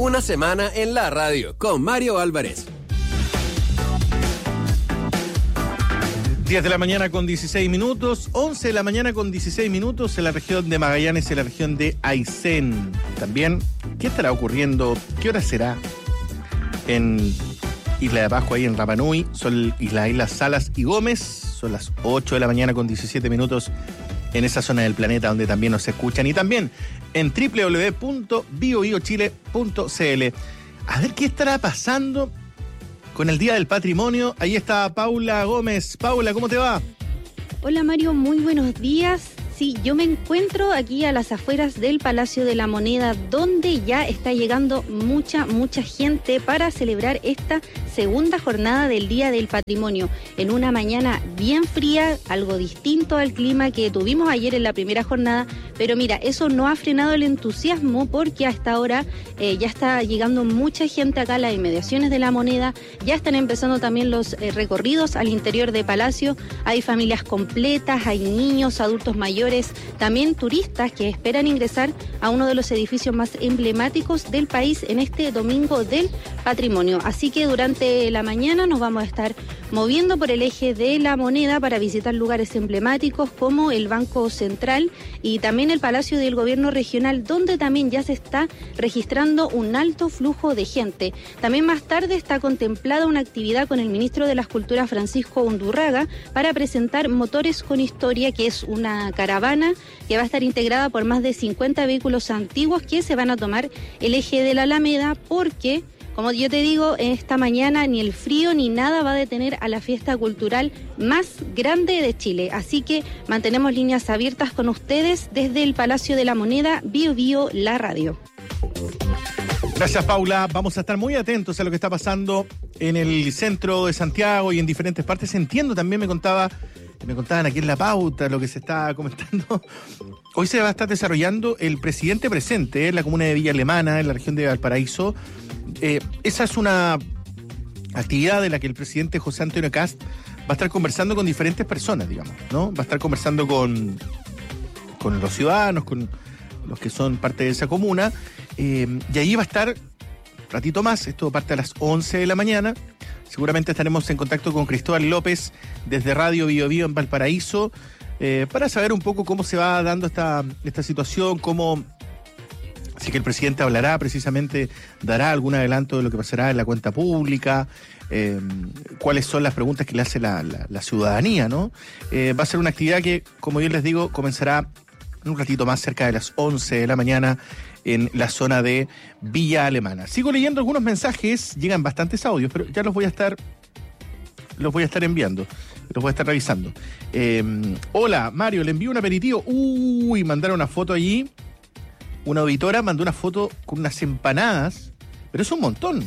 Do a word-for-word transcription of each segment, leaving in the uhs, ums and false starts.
Una semana en la radio con Mario Álvarez. diez de la mañana con dieciséis minutos, once de la mañana con dieciséis minutos en la región de Magallanes, en la región de Aysén. También, ¿qué estará ocurriendo? ¿Qué hora será en Isla de Pascua, ahí en Rapa Nui? Son las Islas Salas y Gómez. Son las ocho de la mañana con diecisiete minutos en esa zona del planeta donde también nos escuchan. Y también en doble u doble u doble u punto bio bio chile punto c l. A ver qué estará pasando con el Día del Patrimonio. Ahí está Paula Gómez. Paula, ¿cómo te va? Hola Mario, muy buenos días. Sí, yo me encuentro aquí a las afueras del Palacio de la Moneda, donde ya está llegando mucha, mucha gente para celebrar esta segunda jornada del Día del Patrimonio. En una mañana bien fría, algo distinto al clima que tuvimos ayer en la primera jornada, pero mira, eso no ha frenado el entusiasmo porque hasta ahora eh, ya está llegando mucha gente acá a las inmediaciones de la Moneda, ya están empezando también los eh, recorridos al interior de Palacio, hay familias completas, hay niños, adultos mayores, también turistas que esperan ingresar a uno de los edificios más emblemáticos del país en este Domingo del Patrimonio. Así que durante la mañana nos vamos a estar moviendo por el eje de la Moneda para visitar lugares emblemáticos como el Banco Central y también el Palacio del Gobierno Regional, donde también ya se está registrando un alto flujo de gente. También más tarde está contemplada una actividad con el ministro de las Culturas, Francisco Undurraga, para presentar Motores con Historia, que es una caravana que va a estar integrada por más de cincuenta vehículos antiguos que se van a tomar el eje de la Alameda porque, como yo te digo, esta mañana ni el frío ni nada va a detener a la fiesta cultural más grande de Chile. Así que mantenemos líneas abiertas con ustedes desde el Palacio de la Moneda, Bio Bio, la radio. Gracias, Paula. Vamos a estar muy atentos a lo que está pasando en el centro de Santiago y en diferentes partes. Entiendo, también me contaba, me contaban aquí en la pauta lo que se está comentando. Hoy se va a estar desarrollando el presidente presente en la comuna de Villa Alemana, en la región de Valparaíso. Eh, esa es una actividad de la que el presidente José Antonio Kast va a estar conversando con diferentes personas, digamos, ¿no? Va a estar conversando con, con los ciudadanos, con los que son parte de esa comuna, eh, y ahí va a estar un ratito más. Esto parte a las once de la mañana. Seguramente estaremos en contacto con Cristóbal López desde Radio Bio Bio en Valparaíso, eh, para saber un poco cómo se va dando esta, esta situación, cómo... Así que el presidente hablará precisamente, dará algún adelanto de lo que pasará en la cuenta pública, eh, cuáles son las preguntas que le hace la, la, la ciudadanía, ¿no? Eh, va a ser una actividad que, como yo les digo, comenzará en un ratito más, cerca de las once de la mañana, en la zona de Villa Alemana. Sigo leyendo algunos mensajes, llegan bastantes audios, pero ya los voy a estar, los voy a estar enviando, los voy a estar revisando. Eh, hola, Mario, le envío un aperitivo. Uy, mandaron una foto allí. Una auditora mandó una foto con unas empanadas, pero es un montón.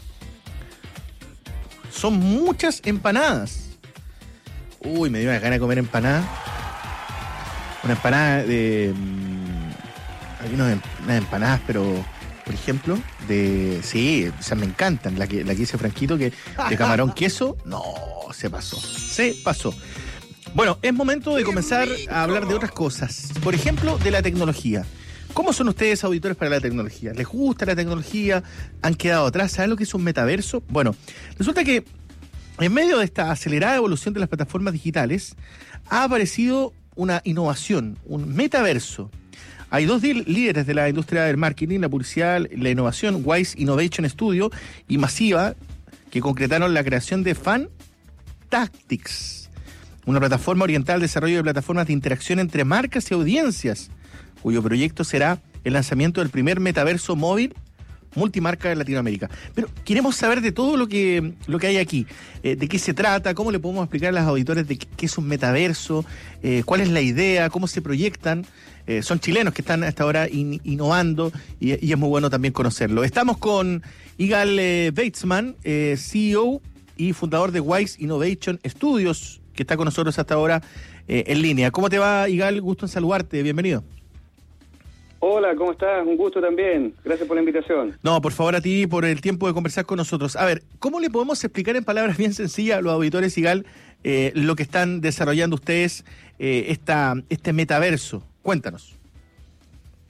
Son muchas empanadas. Uy, me dio una gana de comer empanada. Una empanada de... Hay unas empanadas, pero, por ejemplo, de... Sí, o sea, me encantan. La que, la que hice Franquito, que de camarón queso, no, se pasó. Se pasó. Bueno, es momento de comenzar a hablar de otras cosas. Por ejemplo, de la tecnología. ¿Cómo son ustedes auditores para la tecnología? ¿Les gusta la tecnología? ¿Han quedado atrás? ¿Saben lo que es un metaverso? Bueno, resulta que en medio de esta acelerada evolución de las plataformas digitales ha aparecido una innovación, un metaverso. Hay dos líderes de la industria del marketing, la publicidad, la innovación, Wise Innovation Studio y Masiva, que concretaron la creación de Fan Tactics, una plataforma orientada al desarrollo de plataformas de interacción entre marcas y audiencias, cuyo proyecto será el lanzamiento del primer metaverso móvil multimarca de Latinoamérica. Pero queremos saber de todo lo que, lo que hay aquí, eh, de qué se trata, cómo le podemos explicar a los auditores de qué, qué es un metaverso, eh, cuál es la idea, cómo se proyectan. Eh, son chilenos que están hasta ahora in, innovando y, y es muy bueno también conocerlo. Estamos con Igal eh, Weitzman, eh, C E O y fundador de Wise Innovation Studios, que está con nosotros hasta ahora eh, en línea. ¿Cómo te va, Igal? Gusto en saludarte. Bienvenido. Hola, ¿cómo estás? Un gusto también. Gracias por la invitación. No, por favor, a ti, por el tiempo de conversar con nosotros. A ver, ¿cómo le podemos explicar en palabras bien sencillas a los auditores, Igal, eh, lo que están desarrollando ustedes, eh, esta, este metaverso? Cuéntanos.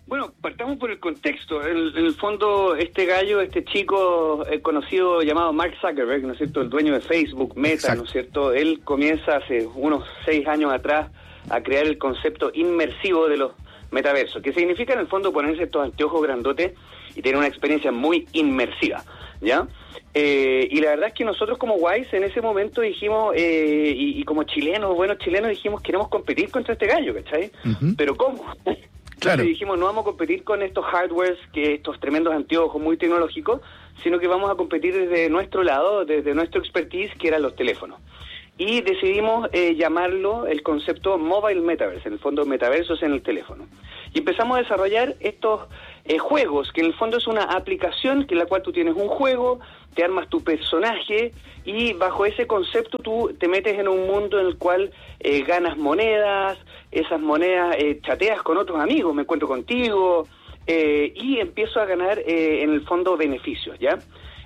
Bueno, partamos por el contexto. En, en el fondo, este gallo, este chico eh, conocido llamado Mark Zuckerberg, ¿no es cierto?, el dueño de Facebook, Meta, Exacto. ¿no es cierto?, él comienza hace unos seis años atrás a crear el concepto inmersivo de los metaversos, que significa en el fondo ponerse estos anteojos grandotes y tener una experiencia muy inmersiva, ¿ya? Eh, y la verdad es que nosotros como Wise en ese momento dijimos, eh, y, y como chilenos, buenos chilenos, dijimos, queremos competir contra este gallo, ¿cachai? Uh-huh. Pero ¿cómo? Claro. Entonces dijimos, no vamos a competir con estos hardwares, que estos tremendos anteojos muy tecnológicos, sino que vamos a competir desde nuestro lado, desde nuestro expertise, que eran los teléfonos. Y decidimos eh, llamarlo el concepto Mobile Metaverse, en el fondo metaversos en el teléfono. Y empezamos a desarrollar estos eh, juegos, que en el fondo es una aplicación en la cual tú tienes un juego, te armas tu personaje y bajo ese concepto tú te metes en un mundo en el cual eh, ganas monedas, esas monedas eh, chateas con otros amigos, me encuentro contigo eh, y empiezo a ganar eh, en el fondo beneficios, ¿ya?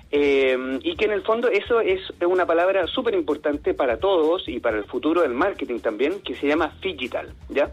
Eh, y que en el fondo eso es una palabra súper importante para todos y para el futuro del marketing también, que se llama phygital, ¿ya?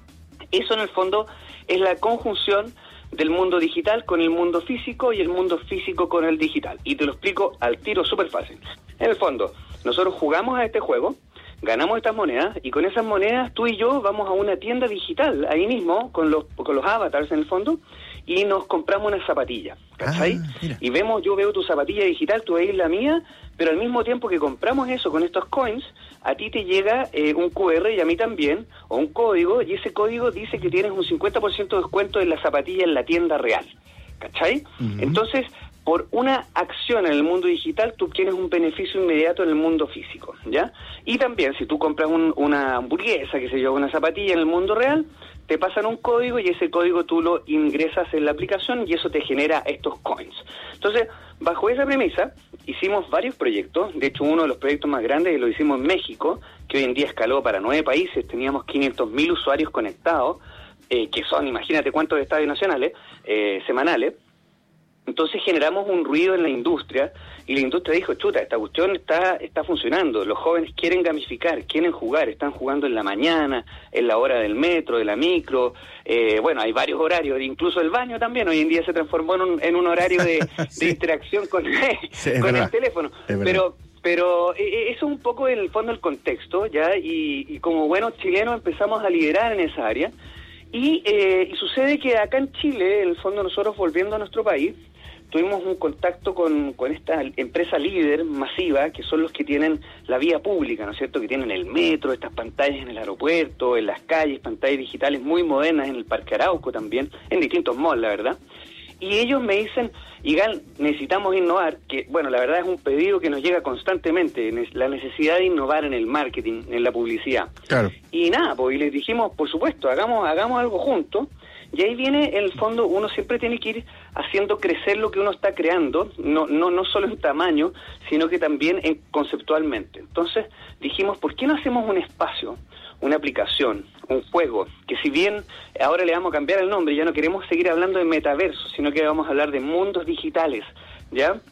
Eso en el fondo es la conjunción del mundo digital con el mundo físico y el mundo físico con el digital. Y te lo explico al tiro súper fácil. En el fondo, nosotros jugamos a este juego, ganamos estas monedas y con esas monedas tú y yo vamos a una tienda digital ahí mismo con los con los avatars en el fondo y nos compramos una zapatilla, ¿cachai? Ah, y vemos, yo veo tu zapatilla digital, tú veis la mía, pero al mismo tiempo que compramos eso con estos coins, a ti te llega eh, un cu erre y a mí también, o un código, y ese código dice que tienes un cincuenta por ciento de descuento en la zapatilla en la tienda real, ¿cachai? Uh-huh. Entonces, por una acción en el mundo digital, tú tienes un beneficio inmediato en el mundo físico, ¿ya? Y también, si tú compras un, una hamburguesa, que se yo, una zapatilla en el mundo real, te pasan un código y ese código tú lo ingresas en la aplicación y eso te genera estos coins. Entonces, bajo esa premisa, hicimos varios proyectos. De hecho, uno de los proyectos más grandes lo hicimos en México, que hoy en día escaló para nueve países. Teníamos quinientos mil usuarios conectados, eh, que son, imagínate cuántos estadios nacionales, eh, semanales. Entonces generamos un ruido en la industria y la industria dijo, chuta, esta cuestión está está funcionando, los jóvenes quieren gamificar, quieren jugar, están jugando en la mañana, en la hora del metro, de la micro, eh, bueno, hay varios horarios, incluso el baño también, hoy en día se transformó en un, en un horario de, sí. de interacción con, sí, con el teléfono, pero pero eh, eso es un poco en el fondo el contexto, ya y, y como buenos chilenos empezamos a liderar en esa área y, eh, y sucede que acá en Chile, en el fondo nosotros volviendo a nuestro país, tuvimos un contacto con, con esta empresa líder masiva, que son los que tienen la vía pública, ¿no es cierto?, que tienen el metro, estas pantallas en el aeropuerto, en las calles, pantallas digitales muy modernas en el Parque Arauco también, en distintos malls, la verdad. Y ellos me dicen, Igal, necesitamos innovar, que bueno, la verdad es un pedido que nos llega constantemente, la necesidad de innovar en el marketing, en la publicidad. Claro. Y nada, pues y les dijimos, por supuesto, hagamos hagamos algo juntos. Y ahí viene, en el fondo, uno siempre tiene que ir haciendo crecer lo que uno está creando, no no no solo en tamaño, sino que también en, conceptualmente. Entonces dijimos, ¿por qué no hacemos un espacio, una aplicación, un juego, que si bien ahora le vamos a cambiar el nombre, ya no queremos seguir hablando de metaverso, sino que vamos a hablar de mundos digitales, ¿ya?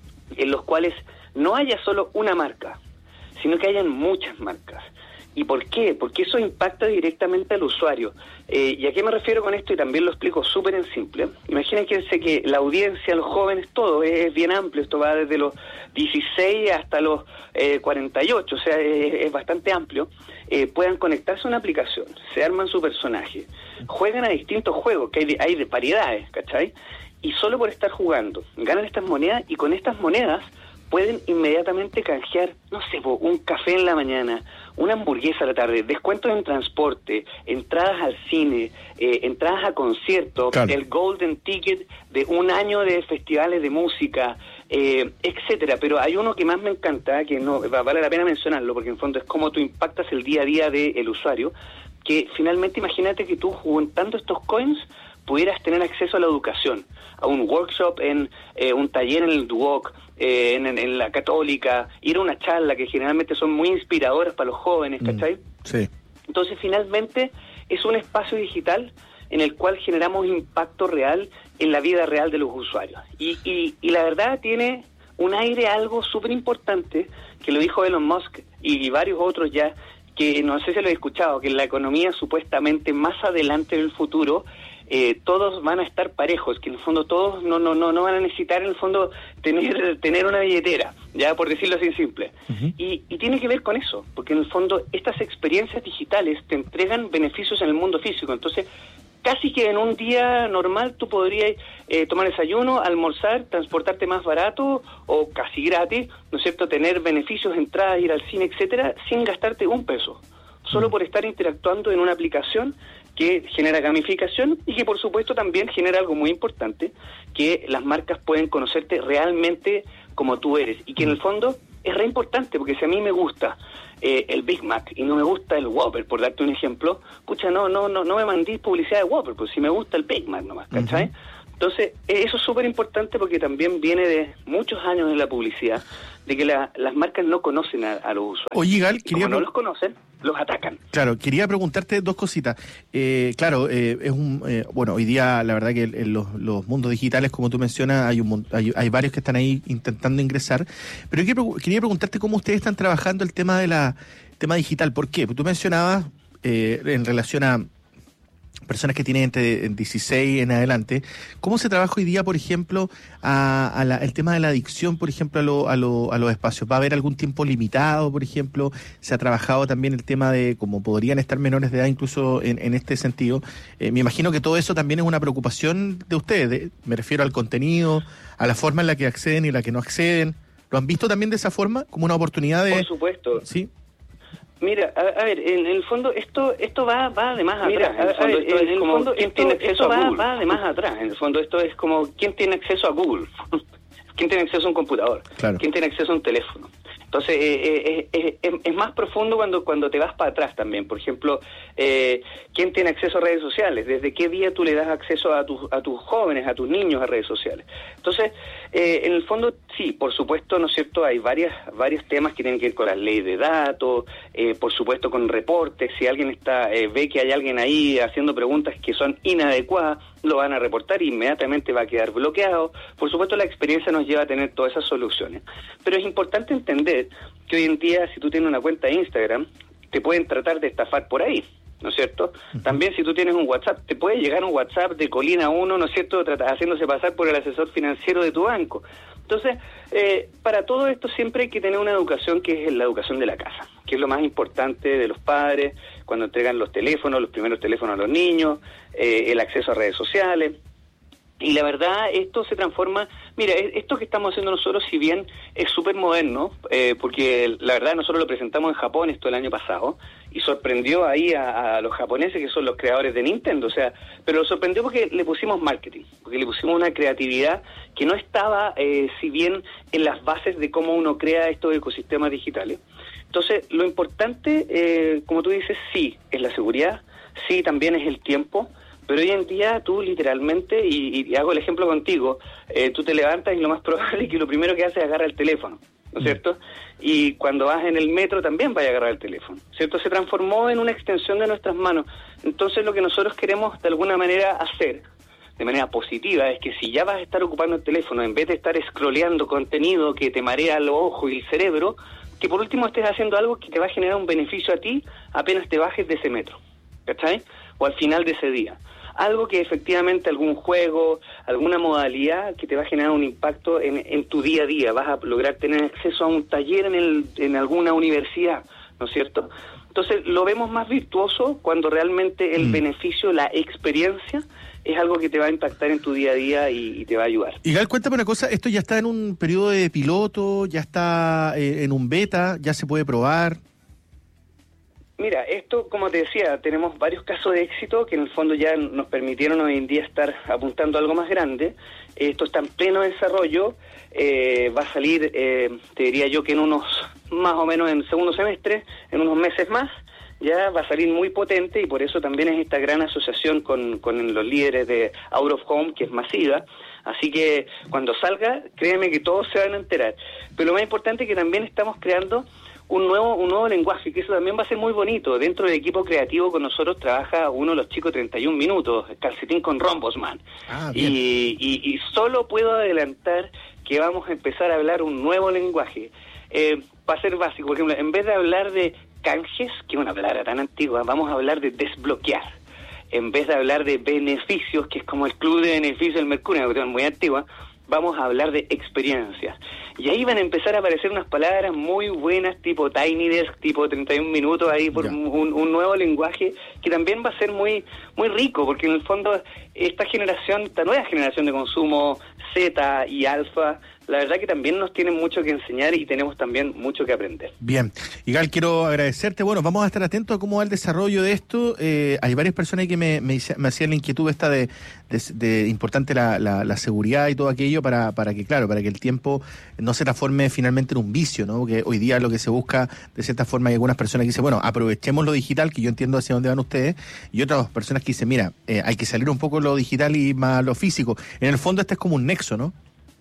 En los cuales no haya solo una marca, sino que hayan muchas marcas. ¿Y por qué? Porque eso impacta directamente al usuario. Eh, ¿Y a qué me refiero con esto? Y también lo explico súper en simple. Imagínense que la audiencia, los jóvenes, todo es bien amplio. Esto va desde los dieciséis hasta los eh, cuarenta y ocho, o sea, es, es bastante amplio. Eh, puedan conectarse a una aplicación, se arman su personaje, juegan a distintos juegos, que hay de, hay de variedades, ¿cachai? Y solo por estar jugando, ganan estas monedas y con estas monedas pueden inmediatamente canjear, no sé, un café en la mañana, una hamburguesa a la tarde, descuentos en transporte, entradas al cine, eh, entradas a conciertos, claro. El golden ticket de un año de festivales de música, eh, etcétera. Pero hay uno que más me encanta, que no vale la pena mencionarlo, porque en fondo es cómo tú impactas el día a día del usuario, que finalmente imagínate que tú juntando estos coins pudieras tener acceso a la educación, a un workshop, en eh, un taller en el Duoc, eh, en, en la Católica, ir a una charla que generalmente son muy inspiradoras para los jóvenes, ¿cachai? Mm, sí. Entonces, finalmente, es un espacio digital en el cual generamos impacto real en la vida real de los usuarios. Y, y, y la verdad tiene un aire algo súper importante, que lo dijo Elon Musk y varios otros ya, que no sé si lo he escuchado, que en la economía supuestamente más adelante en el futuro, eh, todos van a estar parejos, que en el fondo todos no no no no van a necesitar en el fondo tener tener una billetera, ya por decirlo así simple. Uh-huh. Y, y tiene que ver con eso, porque en el fondo estas experiencias digitales te entregan beneficios en el mundo físico. Entonces, casi que en un día normal tú podrías eh, tomar desayuno, almorzar, transportarte más barato o casi gratis, ¿no es cierto?, tener beneficios, entradas, ir al cine, etcétera, sin gastarte un peso, solo por estar interactuando en una aplicación que genera gamificación y que por supuesto también genera algo muy importante, que las marcas pueden conocerte realmente como tú eres, y que en el fondo es re importante, porque si a mí me gusta eh, el Big Mac y no me gusta el Whopper, por darte un ejemplo, pucha, no no no no me mandís publicidad de Whopper, pues si me gusta el Big Mac nomás, ¿cachai? Uh-huh. Entonces, eso es súper importante porque también viene de muchos años en la publicidad, de que la, las marcas no conocen a, a los usuarios. Oye, Gal, quería... Como no los conocen, los atacan. Claro, quería preguntarte dos cositas. Eh, claro, eh, es un eh, bueno, hoy día la verdad que en los, los mundos digitales, como tú mencionas, hay un hay, hay varios que están ahí intentando ingresar, pero quería, quería preguntarte cómo ustedes están trabajando el tema de la tema digital. ¿Por qué? Porque tú mencionabas eh, en relación a personas que tienen entre dieciséis en adelante, ¿cómo se trabaja hoy día, por ejemplo, a, a la, el tema de la adicción, por ejemplo, a, lo, a, lo, a los espacios? ¿Va a haber algún tiempo limitado, por ejemplo? ¿Se ha trabajado también el tema de cómo podrían estar menores de edad, incluso en, en este sentido? Eh, me imagino que todo eso también es una preocupación de ustedes, de, me refiero al contenido, a la forma en la que acceden y la que no acceden. ¿Lo han visto también de esa forma, como una oportunidad de...? Por supuesto. ¿Sí? Mira, a, a ver, en el fondo esto esto va va de más Mira, atrás. En el fondo, ver, esto en es el como fondo, quién esto, tiene acceso esto a va, Google. va de más atrás. En el fondo esto es como quién tiene acceso a Google. ¿Quién tiene acceso a un computador? Claro. ¿Quién tiene acceso a un teléfono? Entonces, eh, eh, eh, es más profundo cuando cuando te vas para atrás también. Por ejemplo, eh, ¿quién tiene acceso a redes sociales? ¿Desde qué día tú le das acceso a tus a tus jóvenes, a tus niños a redes sociales? Entonces, eh, en el fondo, sí, por supuesto, ¿no es cierto? Hay varias varios temas que tienen que ver con las leyes de datos, eh, por supuesto con reportes. Si alguien está eh, ve que hay alguien ahí haciendo preguntas que son inadecuadas, lo van a reportar e inmediatamente va a quedar bloqueado. Por supuesto, la experiencia nos lleva a tener todas esas soluciones. Pero es importante entender que hoy en día, si tú tienes una cuenta de Instagram, te pueden tratar de estafar por ahí, ¿no es cierto? Uh-huh. También si tú tienes un WhatsApp, te puede llegar un WhatsApp de Colina uno, ¿no es cierto?, Trata, haciéndose pasar por el asesor financiero de tu banco. Entonces, eh, para todo esto siempre hay que tener una educación que es la educación de la casa, que es lo más importante de los padres, cuando entregan los teléfonos, los primeros teléfonos a los niños, eh, el acceso a redes sociales. Y la verdad, esto se transforma... Mira, esto que estamos haciendo nosotros, si bien es súper moderno, eh, porque la verdad nosotros lo presentamos en Japón esto el año pasado, y sorprendió ahí a, a los japoneses, que son los creadores de Nintendo, o sea, pero lo sorprendió porque le pusimos marketing, porque le pusimos una creatividad que no estaba, eh, si bien, en las bases de cómo uno crea estos ecosistemas digitales. Entonces, lo importante, eh, como tú dices, sí, es la seguridad, sí, también es el tiempo. Pero hoy en día tú literalmente, y, y hago el ejemplo contigo, eh, tú te levantas y lo más probable es que lo primero que haces es agarrar el teléfono, ¿no es cierto? Y cuando vas en el metro también vas a agarrar el teléfono, ¿cierto? Se transformó en una extensión de nuestras manos. Entonces lo que nosotros queremos de alguna manera hacer, de manera positiva, es que si ya vas a estar ocupando el teléfono, en vez de estar scrolleando contenido que te marea los ojos y el cerebro, que por último estés haciendo algo que te va a generar un beneficio a ti apenas te bajes de ese metro, ¿cachai? O al final de ese día. Algo que efectivamente, algún juego, alguna modalidad que te va a generar un impacto en, en tu día a día. Vas a lograr tener acceso a un taller en, el, en alguna universidad, ¿no es cierto? Entonces lo vemos más virtuoso cuando realmente el mm. beneficio, la experiencia, es algo que te va a impactar en tu día a día y, y te va a ayudar. Y Gal, cuéntame una cosa, ¿esto ya está en un periodo de piloto, ya está eh, en un beta, ya se puede probar? Mira, esto, como te decía, tenemos varios casos de éxito que en el fondo ya nos permitieron hoy en día estar apuntando a algo más grande. Esto está en pleno desarrollo, eh, va a salir, eh, te diría yo que en unos, más o menos en el segundo semestre, en unos meses más, ya va a salir muy potente y por eso también es esta gran asociación con, con los líderes de Out of Home, que es masiva. Así que cuando salga, créeme que todos se van a enterar. Pero lo más importante es que también estamos creando un nuevo un nuevo lenguaje, que eso también va a ser muy bonito. Dentro del equipo creativo con nosotros trabaja uno de los chicos treinta y un minutos, Calcetín con Rombosman. Ah, y, y, y solo puedo adelantar que vamos a empezar a hablar un nuevo lenguaje. Eh, va a ser básico, por ejemplo, en vez de hablar de canjes, que es una palabra tan antigua, vamos a hablar de desbloquear. en vez de hablar de beneficios, que es como el club de beneficios del Mercurio, una cuestión muy antigua, vamos a hablar de experiencias. Y ahí van a empezar a aparecer unas palabras muy buenas, tipo Tiny Desk, tipo treinta y un minutos, ahí por un, un nuevo lenguaje que también va a ser muy muy rico, porque en el fondo esta generación, esta nueva generación de consumo, Z y Alfa, la verdad que también nos tienen mucho que enseñar y tenemos también mucho que aprender. Bien, Igal, quiero agradecerte. Bueno, vamos a estar atentos a cómo va el desarrollo de esto. Eh, hay varias personas que me, me, me hacían la inquietud esta de, de, de importante la, la, la seguridad y todo aquello para, para que, claro, para que el tiempo no se transforme finalmente en un vicio, ¿no? Porque hoy día lo que se busca, de cierta forma, hay algunas personas que dicen, bueno, aprovechemos lo digital, que yo entiendo hacia dónde van ustedes, y otras personas que dicen, mira, eh, hay que salir un poco lo digital y más lo físico. En el fondo este es como un nexo, ¿no?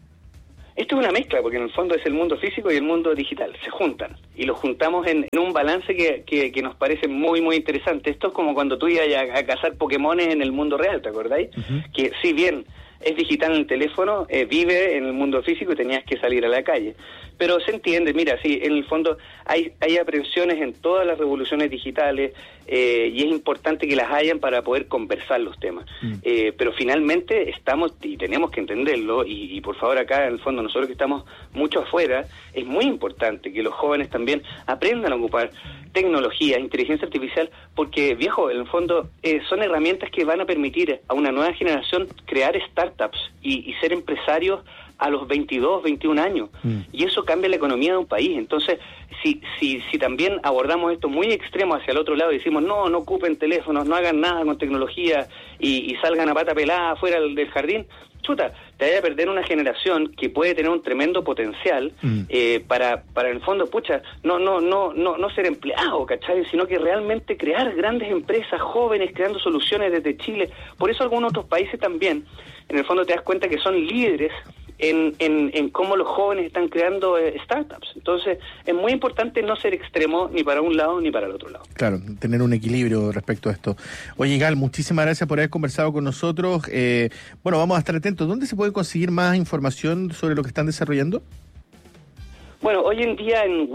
Esto es una mezcla, porque en el fondo es el mundo físico y el mundo digital, se juntan, y los juntamos en, en un balance que, que, que nos parece muy, muy interesante. Esto es como cuando tú ibas a, a cazar Pokémones en el mundo real, ¿te acordáis? Uh-huh. Que si bien es digital en el teléfono, eh, vive en el mundo físico y tenías que salir a la calle. Pero se entiende, mira, sí, en el fondo hay hay aprensiones en todas las revoluciones digitales eh, y es importante que las hayan para poder conversar los temas. Mm. Eh, pero finalmente estamos, y tenemos que entenderlo, y, y por favor acá en el fondo nosotros que estamos mucho afuera, es muy importante que los jóvenes también aprendan a ocupar tecnología, inteligencia artificial, porque, viejo, en el fondo eh, son herramientas que van a permitir a una nueva generación crear startups y, y ser empresarios a los veintidós, veintiún años, mm. y eso cambia la economía de un país. Entonces, si si si también abordamos esto muy extremo hacia el otro lado y decimos, no, no ocupen teléfonos, no hagan nada con tecnología y, y salgan a pata pelada afuera del, del jardín, chuta, te vaya a perder una generación que puede tener un tremendo potencial mm. eh, para, para en el fondo, pucha, no no no no no ser empleado, ¿cachai? Sino que realmente crear grandes empresas, jóvenes, creando soluciones desde Chile. Por eso algunos otros países también, en el fondo te das cuenta que son líderes En, en, en cómo los jóvenes están creando eh, startups. Entonces, es muy importante no ser extremo ni para un lado ni para el otro lado. Claro, tener un equilibrio respecto a esto. Oye, Igal, muchísimas gracias por haber conversado con nosotros. Eh, bueno, vamos a estar atentos. ¿Dónde se puede conseguir más información sobre lo que están desarrollando? Bueno, hoy en día en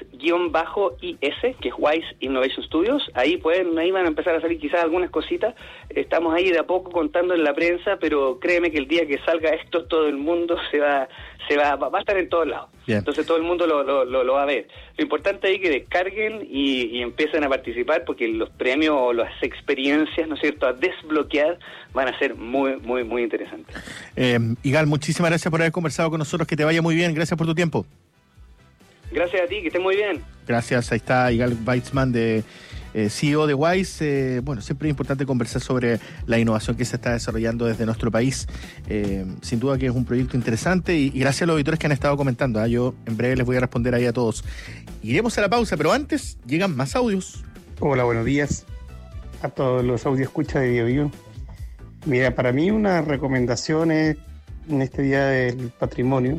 Wise-I S, que es Wise Innovation Studios, ahí pueden, ahí van a empezar a salir quizás algunas cositas. Estamos ahí de a poco contando en la prensa, pero créeme que el día que salga esto, todo el mundo se va, se va, va a estar en todos lados. Bien. Entonces todo el mundo lo, lo, lo, lo va a ver. Lo importante es que descarguen y, y empiecen a participar, porque los premios o las experiencias, ¿no es cierto?, a desbloquear van a ser muy, muy, muy interesantes. Eh, Igal, muchísimas gracias por haber conversado con nosotros. Que te vaya muy bien. Gracias por tu tiempo. Gracias a ti, que estés muy bien. Gracias, ahí está Igal Weitzman, de eh, C E O de Wise. Eh, bueno, siempre es importante conversar sobre la innovación que se está desarrollando desde nuestro país. Eh, sin duda que es un proyecto interesante y, y gracias a los auditores que han estado comentando. ¿eh? Yo en breve les voy a responder ahí a todos. Iremos a la pausa, pero antes llegan más audios. Hola, buenos días a todos los audio escucha de Bio Bio. Mira, para mí una recomendación es, en este Día del Patrimonio,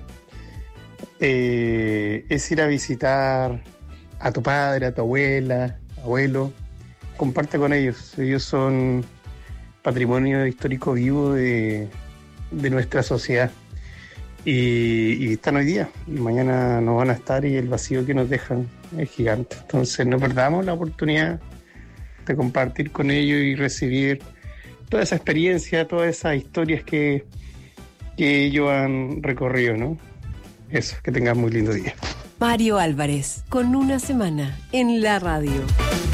Eh, es ir a visitar a tu padre, a tu abuela, abuelo. Comparte con ellos. Ellos son patrimonio histórico vivo de, de nuestra sociedad. Y, y están hoy día. Y mañana no van a estar y el vacío que nos dejan es gigante. Entonces no perdamos la oportunidad de compartir con ellos y recibir toda esa experiencia, todas esas historias que, que ellos han recorrido, ¿no? Eso, que tengan muy lindo día. Mario Álvarez, con una semana en la radio.